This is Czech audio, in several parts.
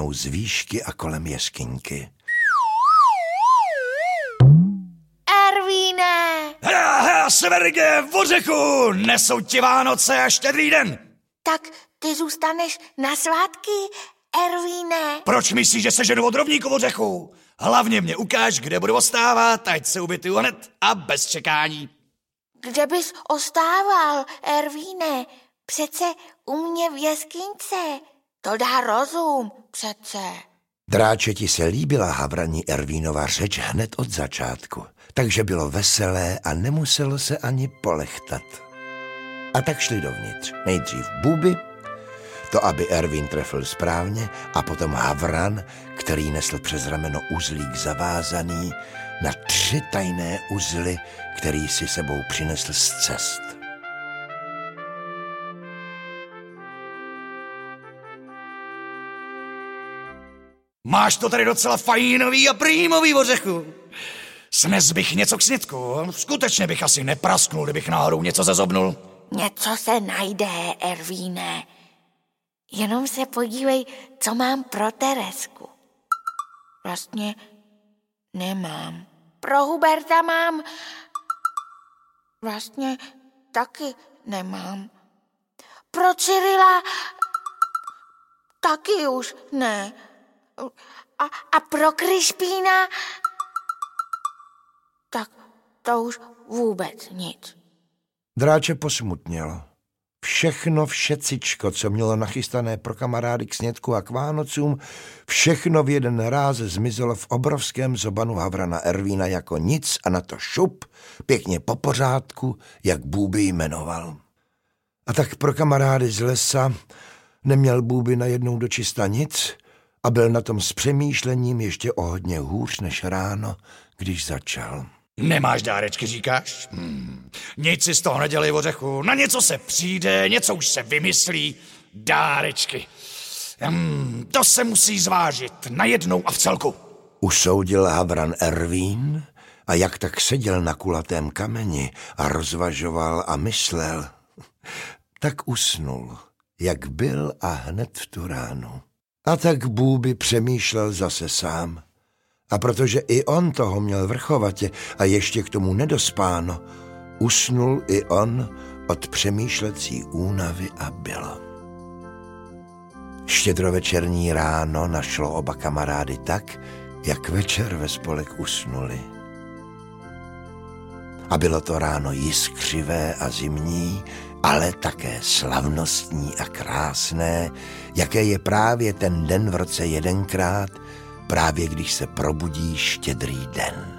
rovnou z výšky a kolem jeskyňky. Ervíne! Sverge, Vořechu, nesou ti Vánoce a Štědrý den. Tak ty zůstaneš na svátky, Ervíne? Proč myslíš, že seženu od rovníku, Vořechu? Hlavně mě ukáž, kde budu ostávat, ať se ubytuju hned a bez čekání. Kde bys ostával, Ervíne? Přece u mě v jeskyňce. To dá rozum, přece. Dráčeti se líbila Havrani Ervínova řeč hned od začátku, takže bylo veselé a nemuselo se ani polechtat. A tak šli dovnitř. Nejdřív Bůby, to aby Ervín trefil správně, a potom Havran, který nesl přes rameno uzlík zavázaný na 3 tajné uzly, který si sebou přinesl z cest. Máš to tady docela fajnový a prýmový, Vořechu. Snes bych něco k snědku. Skutečně bych asi neprasknul, kdybych náhodou něco zezobnul. Něco se najde, Ervíne. Jenom se podívej, co mám pro Teresku. Vlastně nemám. Pro Huberta mám. Vlastně taky nemám. Pro Cyrila taky už ne. A pro Krišpína tak to už vůbec nic. Dráče posmutněl. Všechno všecičko, co mělo nachystané pro kamarády k snědku a k Vánocům, všechno v jeden ráz zmizelo v obrovském zobanu Havrana Ervína jako nic a na to šup, pěkně po pořádku, jak Bůby jmenoval. A tak pro kamarády z lesa neměl Bůby najednou dočista nic a byl na tom s přemýšlením ještě o hodně hůř než ráno, když začal. Nemáš dárečky, říkáš? Nic si z toho nedělej, Vořechu. Na něco se přijde, něco už se vymyslí. Dárečky. To se musí zvážit najednou a v celku. Usoudil Havran Ervín a jak tak seděl na kulatém kameni a rozvažoval a myslel, tak usnul, jak byl a hned v tu ránu. A tak Bůby přemýšlel zase sám. A protože i on toho měl vrchovatě a ještě k tomu nedospáno, usnul i on od přemýšlecí únavy a bylo. Štědrovečerní ráno našlo oba kamarády tak, jak večer ve spolek usnuli. A bylo to ráno jiskřivé a zimní, ale také slavnostní a krásné, jaké je právě ten den v roce jedenkrát, právě když se probudí Štědrý den.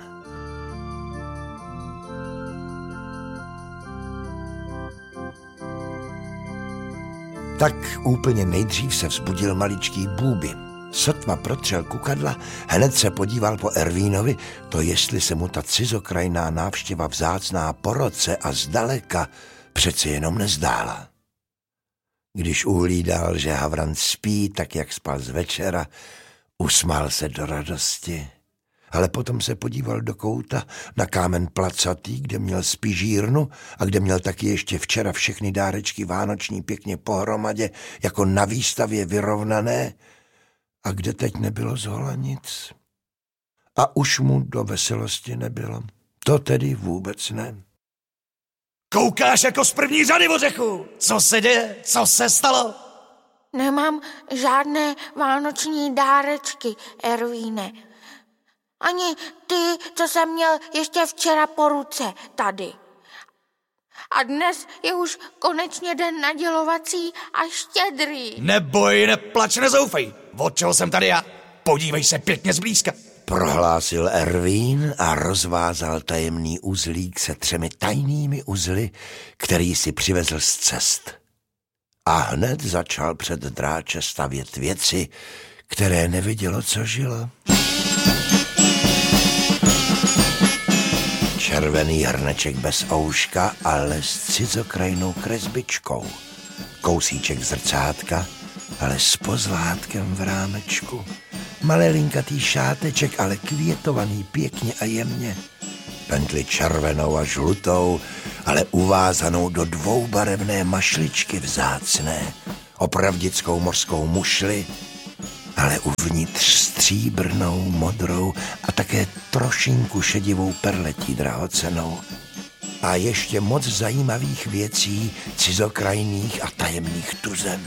Tak úplně nejdřív se vzbudil maličký Bůby. Sotva protřel kukadla, hned se podíval po Ervínovi, to jestli se mu ta cizokrajná návštěva vzácná po roce a zdaleka přece jenom nezdála. Když uhlídal, že Havran spí tak, jak spal z večera, usmál se do radosti, ale potom se podíval do kouta na kámen placatý, kde měl spižírnu a kde měl taky ještě včera všechny dárečky vánoční pěkně pohromadě, jako na výstavě vyrovnané, a kde teď nebylo zhola nic. A už mu do veselosti nebylo. To tedy vůbec ne. Koukáš jako z první řady, Vořechu. Co se děje? Co se stalo? Nemám žádné vánoční dárečky, Ervíne. Ani ty, co jsem měl ještě včera po ruce tady. A dnes je už konečně den nadělovací a Štědrý. Neboj, neplač, nezoufej. Od čeho jsem tady já? Podívej se pěkně zblízka. Prohlásil Ervín a rozvázal tajemný uzlík se 3 tajnými uzly, který si přivezl z cest. A hned začal před dráče stavět věci, které nevidělo, co žilo. Červený hrneček bez ouška, ale s cizokrajnou kresbičkou. Kousíček zrcátka, ale s pozlátkem v rámečku. Malelinkatý šáteček, ale květovaný pěkně a jemně. Pentli červenou a žlutou, ale uvázanou do 2barevné mašličky vzácné, opravdickou mořskou mušli ale uvnitř stříbrnou, modrou a také trošinku šedivou perletí drahocenou. A ještě moc zajímavých věcí, cizokrajných a tajemných tuzen.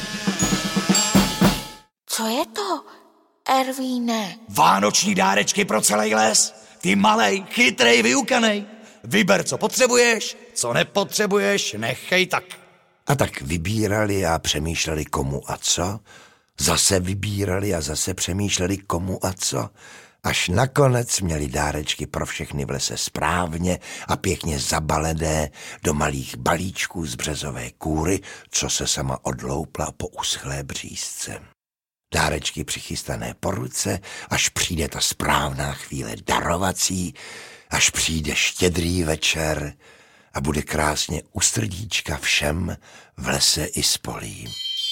Co je to, Ervíne? Vánoční dárečky pro celý les. Ty malej, chytrej, vyukanej. Vyber, co potřebuješ, co nepotřebuješ, nechej tak. A tak vybírali a přemýšleli komu a co. Zase vybírali a zase přemýšleli komu a co. Až nakonec měli dárečky pro všechny v lese správně a pěkně zabalené do malých balíčků z březové kůry, co se sama odloupla po uschlé břízce. Dárečky přichystané po ruce, až přijde ta správná chvíle darovací, až přijde štědrý večer a bude krásně u srdíčka všem v lese i z polí.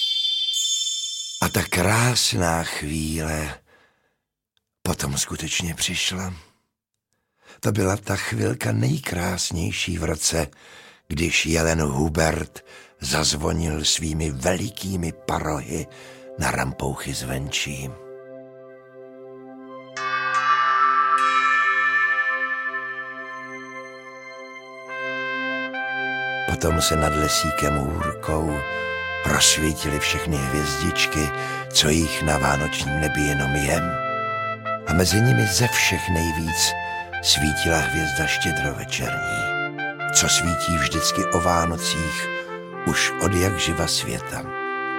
A ta krásná chvíle potom skutečně přišla. To byla ta chvilka nejkrásnější v roce, když jelen Hubert zazvonil svými velikými parohy na rampouchy zvenčí. Potom se nad lesíkem hůrkou rozsvítily všechny hvězdičky, co jich na vánočním nebi jenom je. A mezi nimi ze všech nejvíc svítila hvězda štědrovečerní, co svítí vždycky o Vánocích už od jak živa světa.